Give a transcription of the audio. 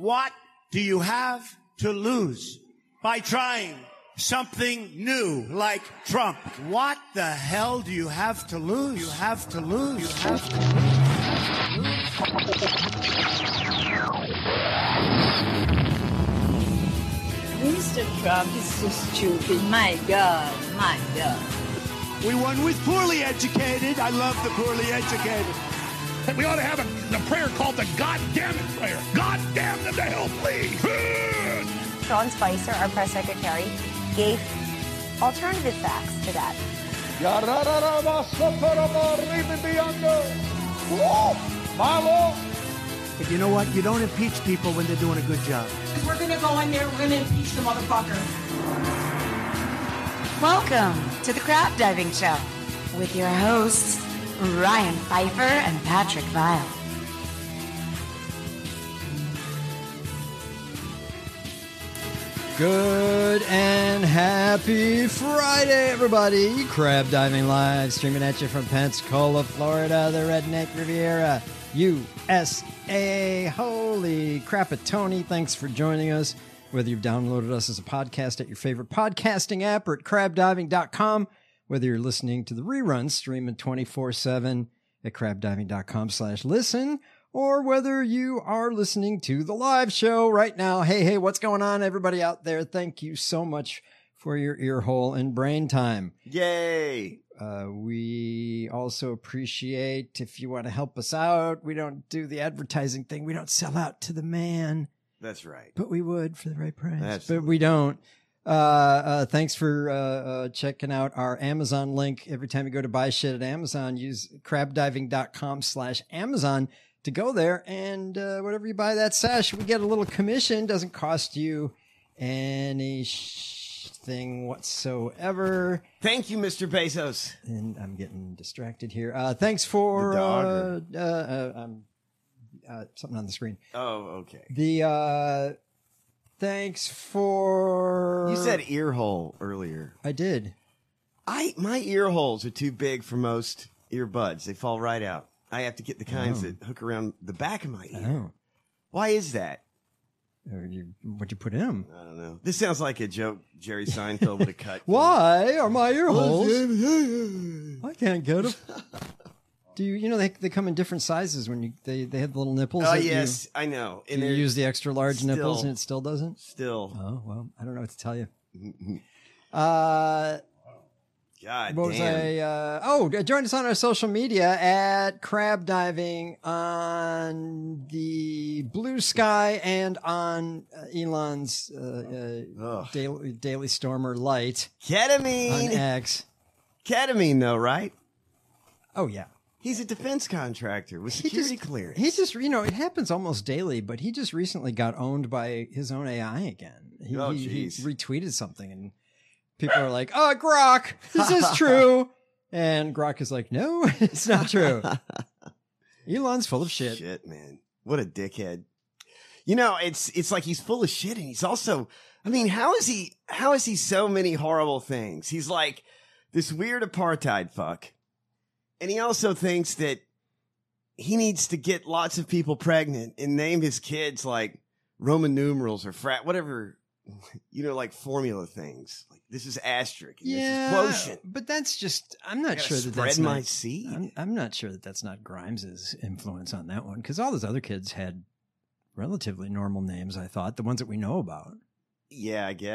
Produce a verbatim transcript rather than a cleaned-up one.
What do you have to lose by trying something new like Trump? What the hell do you have to lose? You have to lose. You have to lose. Mister Trump is so stupid. My God, my God. We won with poorly educated. I love the poorly educated. We ought to have a, a prayer called the God damn it prayer. God damn them to hell, please. Sean Spicer, our press secretary, gave alternative facts to that. But you know what? You don't impeach people when they're doing a good job. We're going to go in there, we're going to impeach the motherfucker. Welcome to the Crab Diving Show with your hosts, Ryan Pfeiffer and Patrick Vile. Good and happy Friday, everybody. Crab Diving Live, streaming at you from Pensacola, Florida, the Redneck Riviera, U S A. Holy crap-a-tony. Thanks for joining us. Whether you've downloaded us as a podcast at your favorite podcasting app or at crab diving dot com, whether you're listening to the reruns streaming twenty-four seven at crab diving dot com slash listen, or whether you are listening to the live show right now. Hey, hey, what's going on, everybody out there? Thank you so much for your ear hole and brain time. Yay! Uh, we also appreciate if you want to help us out. We don't do the advertising thing. We don't sell out to the man. That's right. But we would for the right price. Absolutely. But we don't. Uh, uh, thanks for, uh, uh, checking out our Amazon link. Every time you go to buy shit at Amazon, use crab diving dot com slash Amazon to go there. And, uh, whatever you buy that sesh, we get a little commission. Doesn't cost you any sh- thing whatsoever. Thank you, Mister Bezos. And I'm getting distracted here. Uh, thanks for, The dog uh, uh, uh, um, uh, something on the screen. Oh, okay. The, uh, thanks for... You said ear hole earlier. I did. I My ear holes are too big for most earbuds. They fall right out. I have to get the kinds Oh. that hook around the back of my ear. Oh. Why is that? Or you, what'd you put in them? I don't know. This sounds like a joke Jerry Seinfeld would have cut. Why are my ear holes? I can't get them. Do you, you know, they they come in different sizes when you, they, they have the little nipples. Oh, that yes. You, I know. And you use the extra large still, nipples and it still doesn't? Still. Oh, well, I don't know what to tell you. Uh, God what was damn. I? Uh, oh, join us on our social media at Crab Diving on the Blue Sky and on uh, Elon's uh, uh, Daily, Daily Stormer Light. Ketamine. On X. Ketamine, though, right? Oh, yeah. He's a defense contractor with security clearance. He just, you know, it happens almost daily, but he just recently got owned by his own A I again. He, Oh, he, he jeez. retweeted something and people are like, oh, Grok, this is true. And Grok is like, no, it's not true. Elon's full of shit. Shit, man. What a dickhead. You know, it's it's like he's full of shit and he's also, I mean, how is he, how is he so many horrible things? He's like this weird apartheid fuck. And he also thinks that he needs to get lots of people pregnant and name his kids like Roman numerals or frat, whatever, you know, like formula things. Like this is asterisk. And Yeah, this is quotient. but that's just, I'm not I gotta sure that spread that's my not, seed. I'm, I'm not sure that that's not Grimes's influence on that one. Cause all those other kids had relatively normal names, I thought, the ones that we know about. Yeah, I guess.